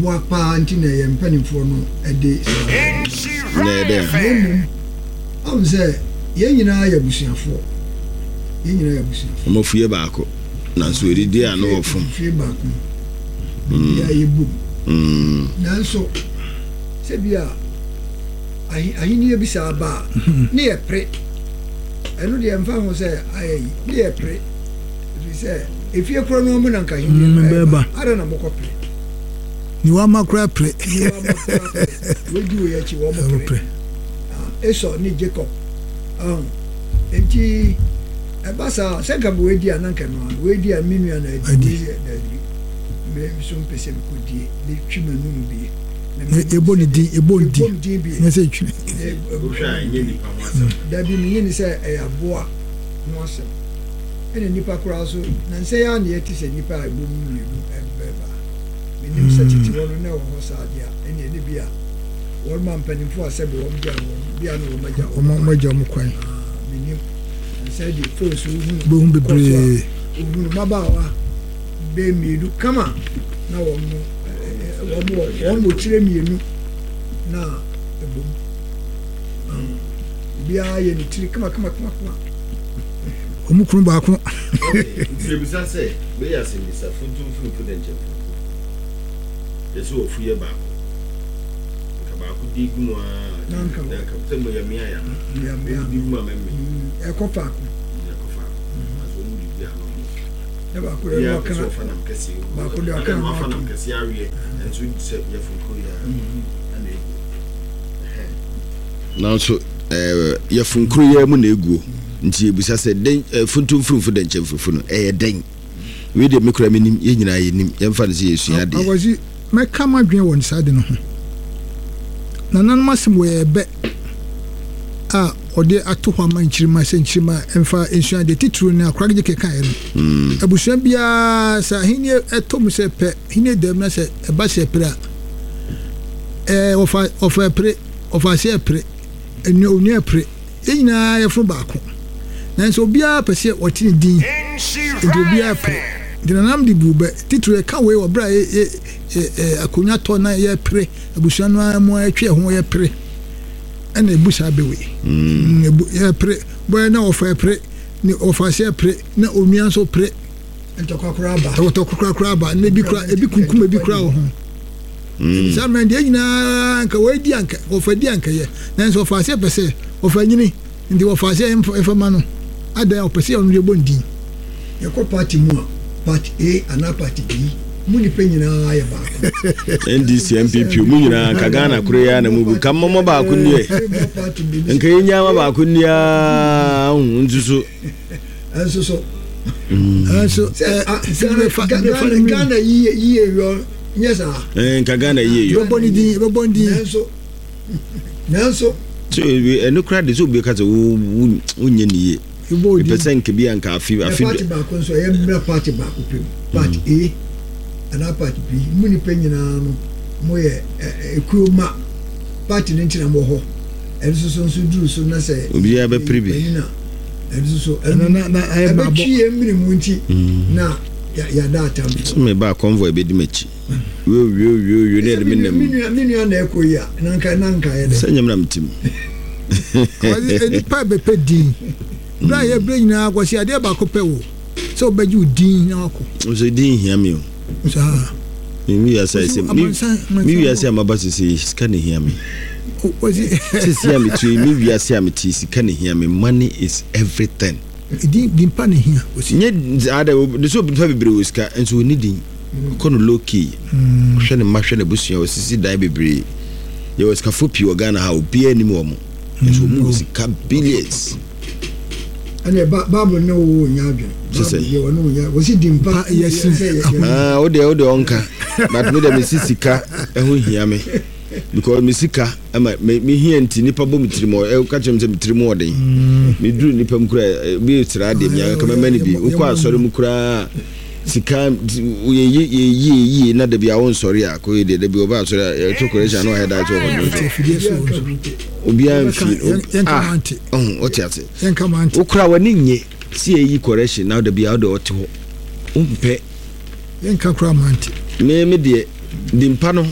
boa pa anti na ye mpanimfo no ede na ede am say ye nyina ya busuafo mo fie baako na so eridi ano ofum fie baako ya yebu na so se bia ahini ebisa ba ne ye pre eno de mfa ho say ayi ne ye pre bi say efie kro no mo na nka hini beba ara na mo ko pre ni wa makra pre we do ye chi wo mo pre eso ni Jacob enti ebasa senka bo wedi ananka no wedi a minu na edi me so mpese ko die le twima nu bi eboni di na se twine da bi mi ni se aboa no asem ene nipa kura so na nse ya na yeti se nipa ebo mu ebeba me nim se titi wono na wo sa dia ene ne bia won man panimfo asebe wo bia wo bia no wo maja mo kwan me nim nse di force bo bebre mabawa be midu kama na wo mo tire mienu na ebo bia ye ni tire kama omukuru baako trebisa se be ya se bisa funtu den je yeso ofuye baako ka baako di gumu a nanka temo ya mia ya di gumu a meme ekofa aso mu di bia no ne baako ya kana fanam kesi baako ya kana fanam kesi awie enso se ya funko ya na so ya funko ya mu na eguo nti ebusa se den funtum frumfu den chemfufu no den we de mekura menim ye nyina ye nim ye mfa ne se yesu ade awazi meka madwen won sade no ho na nan masem we be a ode ato ho amanchirima se nchirima emfa ensu ade titru ne akragje kekan no abusuan bia sa hinie etom se pe hinie dem na se eba se pre ofa pre ofa se pre enu pre yina ye fro baako nanso bia pese otini din edo bia pre dinanam di bube titru e ka we obra akonya to na ye pre abusuan no amo atwe ho ye pre ena ebusa bewe ye pre boy na ofa pre ni ofa se pre na onua so pre entokokura ba na bi kura ebi kunkum ebi kura ho zaman de nyina nka we di anka ofa di anka ye nanso ofa se pese ofa nyini ndi ofa se enfama no ada opese onu ye bondi ye ko party mu part A ana party B muni penyina ya ba NDC MPP mu nyina ka Ghana kure ya na mu kam mo ba ku nie nka yenya ma ba ku nia nzuso anso Ghana yi yo nyesa nka Ghana yi yo bondi nanso so eno kra de so be ka unye niye percent ke bia nka afi party ba ko so ye mbra party ba ko pem party A ana party B muni penyina no mo ye ekuma party ne ntina mo ho enso so duru so na se obi ya be pribi enso so na e ba chi emri mu nti na ya data so me ba convoy be di machi we ne de minu na ekoya nanka ye de sanyam na mtim edi pa be pedi bra ye bre nyina akwasi ade ba ko pe wo so beju din na ko so din hia me o sa mi ya say mi ya say amaba sisi scan hia me ozi sisi ya me tu mi ya say am ti scan hia me money is everything din pa ne hia ozi nye ada de so pa bebre wo ska enso ni din kono low key hwe ne mahwe ne busua o sisi dai bebre ye wo ska fopi o Ghana ha obi ani mo mo enso mu sika billions ane babu no wo nyaadwe ye wono nya wo si dimpa yes o de onka but me de me sisika eho hia me because me sika ama me hia nti nipa bom tirimo e ka chem se tirimo oden me duru nipa mkura bi tira de me aka mama ni bi ukwa asore mkura sika ye na de bia won sori a ko ye de bia oba asore to correction no head out of obi an fi otiate ukra wani nye si eyi correction now de bia o de ho umpe yenka kra manti me de dimpa no